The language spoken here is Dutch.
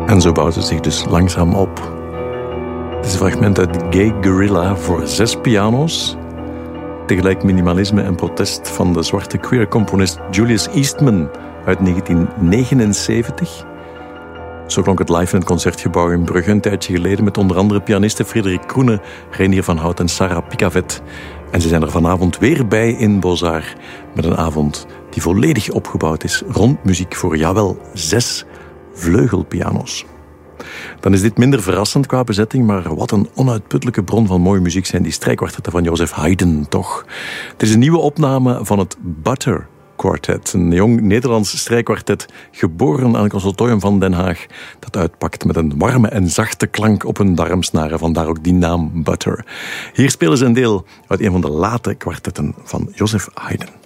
En zo bouwt het zich dus langzaam op. Het is een fragment uit Gay Gorilla voor 6 piano's. Tegelijk minimalisme en protest van de zwarte queer componist Julius Eastman uit 1979. Zo klonk het live in het Concertgebouw in Brugge een tijdje geleden met onder andere pianisten Frederik Kroene, Reinier van Hout en Sarah Picavet. En ze zijn er vanavond weer bij in Beaux-Arts met een avond die volledig opgebouwd is rond muziek voor, jawel, 6 vleugelpiano's. Dan is dit minder verrassend qua bezetting, maar wat een onuitputtelijke bron van mooie muziek zijn die strijkkwartetten van Joseph Haydn toch. Het is een nieuwe opname van het Butter Quartet, een jong Nederlands strijkkwartet geboren aan het Conservatorium van Den Haag, dat uitpakt met een warme en zachte klank op hun darmsnaren, vandaar ook die naam Butter. Hier spelen ze een deel uit een van de late kwartetten van Joseph Haydn.